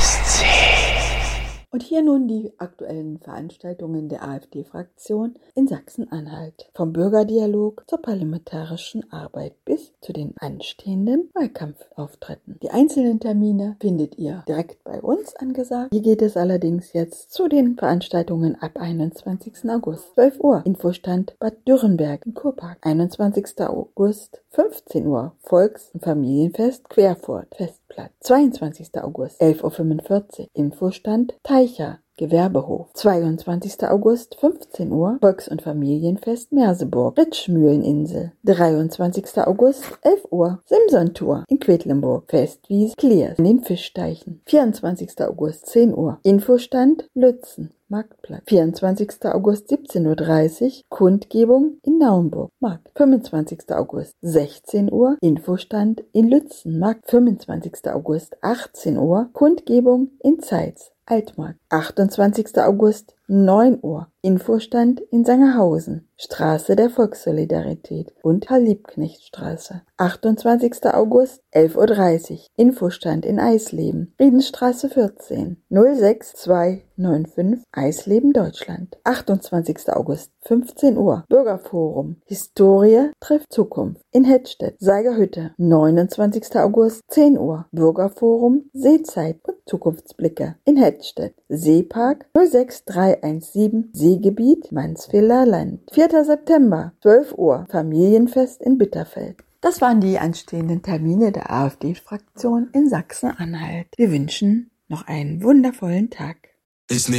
Und hier nun die aktuellen Veranstaltungen der AfD-Fraktion in Sachsen-Anhalt. Vom Bürgerdialog zur parlamentarischen Arbeit bis zu den anstehenden Wahlkampfauftritten. Die einzelnen Termine findet ihr direkt bei uns angesagt. Hier geht es allerdings jetzt zu den Veranstaltungen ab 21. August, 12 Uhr. Infostand Bad Dürrenberg im Kurpark. 21. August, 15 Uhr. Volks- und Familienfest Querfurt, Festplatz. 22. August, 11.45 Uhr. Infostand Teicher, Gewerbehof. 22. August, 15 Uhr. Volks- und Familienfest Merseburg, Ritschmühleninsel. 23. August, 11 Uhr. Simson-Tour in Quedlinburg, Festwiese Kliers in den Fischteichen. 24. August, 10 Uhr. Infostand Lützen, Marktplatz. 24. August, 17.30 Uhr. Kundgebung in Naumburg, Markt. 25. August, 16 Uhr. Infostand in Lützen, Markt. 25. August, 18 Uhr. Kundgebung in Zeitz, Altmarkt. 28. August, 9 Uhr. Infostand in Sangerhausen, Straße der Volkssolidarität und Karl-Liebknecht-Straße. 28. August, 11.30 Uhr. Infostand in Eisleben, Friedenstraße 14, 06295, Eisleben, Deutschland. 28. August, 15 Uhr. Bürgerforum, Historie trifft Zukunft in Hettstedt, Seigerhütte. 29. August, 10 Uhr. Bürgerforum, Seezeit und Zukunftsblicke in Hettstedt, Seepark 06317, Seegebiet Mansfelder Land. 4. September, 12 Uhr. Familienfest in Bitterfeld. Das waren die anstehenden Termine der AfD-Fraktion in Sachsen-Anhalt. Wir wünschen noch einen wundervollen Tag.